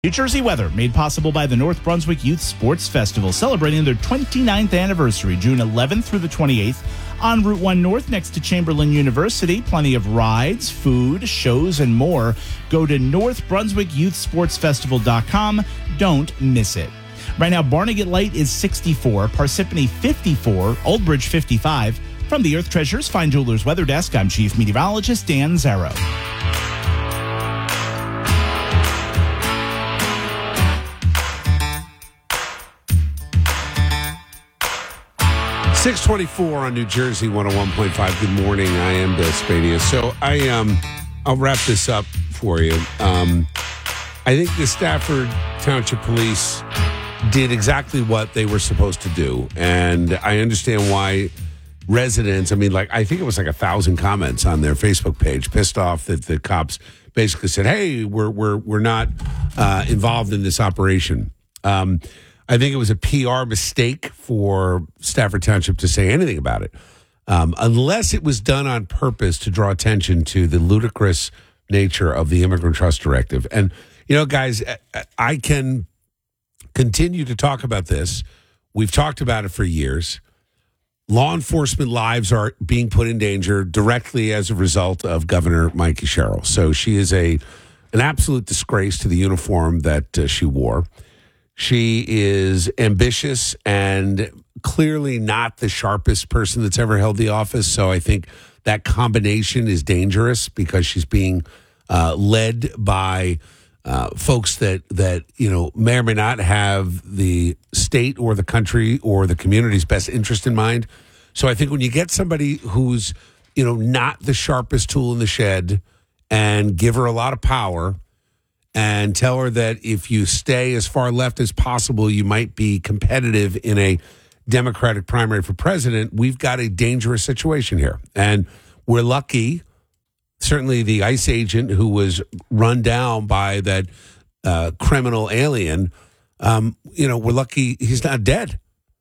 New Jersey weather made possible by the North Brunswick Youth Sports Festival, celebrating their 29th anniversary, June 11th through the 28th. On Route 1 North next to Chamberlain University, plenty of rides, food, shows, and more. Go to northbrunswickyouthsportsfestival.com. Don't miss it. Right now, Barnegat Light is 64, Parsippany 54, Old Bridge 55. From the Earth Treasures Fine Jewelers Weather Desk, I'm Chief Meteorologist Dan Zarrow. 624 on New Jersey 101.5. Good morning. I am Bill Spadea. So I'll wrap this up for you. I think the Stafford Township Police did exactly what they were supposed to do, and I understand why residents. I think it was like 1,000 comments on their Facebook page, pissed off that the cops basically said, "Hey, we're not involved in this operation." I think it was a PR mistake for Stafford Township to say anything about it, unless it was done on purpose to draw attention to the ludicrous nature of the Immigrant Trust Directive. And, guys, I can continue to talk about this. We've talked about it for years. Law enforcement lives are being put in danger directly as a result of Governor Mikey Sherrill. So she is an absolute disgrace to the uniform that she wore. She is ambitious and clearly not the sharpest person that's ever held the office. So I think that combination is dangerous because she's being led by folks that may or may not have the state or the country or the community's best interest in mind. So I think when you get somebody who's not the sharpest tool in the shed and give her a lot of power and tell her that if you stay as far left as possible, you might be competitive in a Democratic primary for president, we've got a dangerous situation here. And we're lucky, certainly the ICE agent who was run down by that criminal alien, we're lucky he's not dead.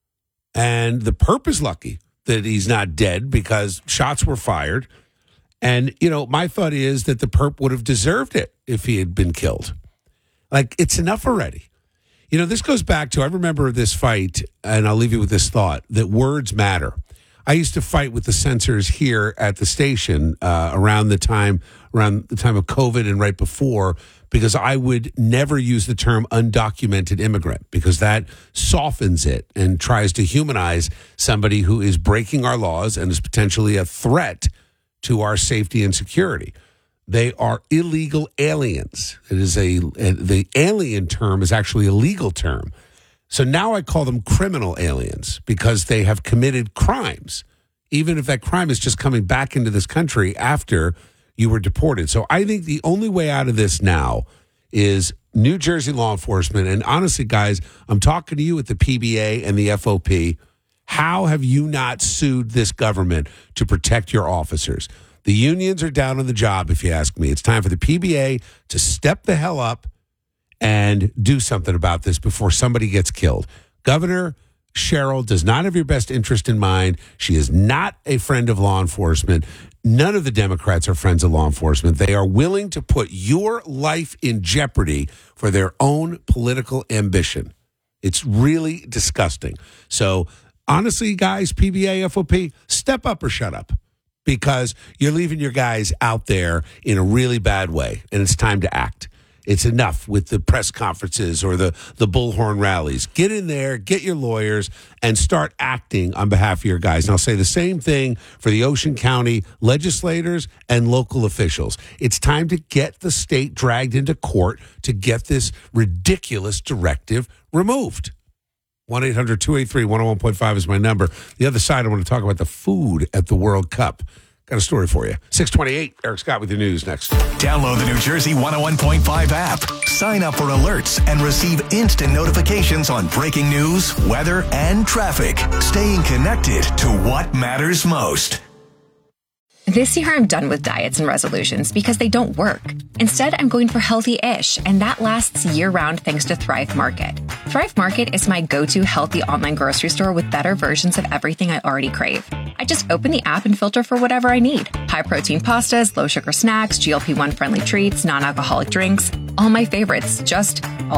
And the perp is lucky that he's not dead because shots were fired. And, my thought is that the perp would have deserved it if he had been killed. It's enough already. This goes back to, I remember this fight, and I'll leave you with this thought, that words matter. I used to fight with the censors here at the station around the time of COVID and right before, because I would never use the term undocumented immigrant, because that softens it and tries to humanize somebody who is breaking our laws and is potentially a threat to our safety and security. They are illegal aliens. The alien term is actually a legal term. So now I call them criminal aliens because they have committed crimes, even if that crime is just coming back into this country after you were deported. So I think the only way out of this now is New Jersey law enforcement. And honestly, guys, I'm talking to you at the PBA and the FOP. How have you not sued this government to protect your officers? The unions are down on the job, if you ask me. It's time for the PBA to step the hell up and do something about this before somebody gets killed. Governor Sherrill does not have your best interest in mind. She is not a friend of law enforcement. None of the Democrats are friends of law enforcement. They are willing to put your life in jeopardy for their own political ambition. It's really disgusting. So, honestly, guys, PBA, FOP, step up or shut up, because you're leaving your guys out there in a really bad way, and it's time to act. It's enough with the press conferences or the bullhorn rallies. Get in there, get your lawyers, and start acting on behalf of your guys. And I'll say the same thing for the Ocean County legislators and local officials. It's time to get the state dragged into court to get this ridiculous directive removed. 1-800-283-101.5 is my number. The other side, I want to talk about the food at the World Cup. Got a story for you. 628, Eric Scott with your news next. Download the New Jersey 101.5 app. Sign up for alerts and receive instant notifications on breaking news, weather, and traffic. Staying connected to what matters most. This year, I'm done with diets and resolutions because they don't work. Instead, I'm going for healthy-ish, and that lasts year-round thanks to Thrive Market. Thrive Market is my go-to healthy online grocery store with better versions of everything I already crave. I just open the app and filter for whatever I need. High-protein pastas, low-sugar snacks, GLP-1 friendly treats, non-alcoholic drinks. All my favorites, just all